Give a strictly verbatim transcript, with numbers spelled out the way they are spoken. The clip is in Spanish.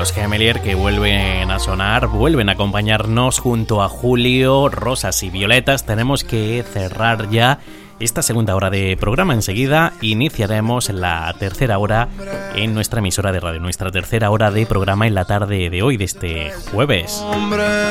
los Gemelier, que vuelven a sonar, vuelven a acompañarnos junto a Julio, Rosas y Violetas. Tenemos que cerrar ya esta segunda hora de programa. Enseguida iniciaremos la tercera hora en nuestra emisora de radio, nuestra tercera hora de programa en la tarde de hoy, de este jueves.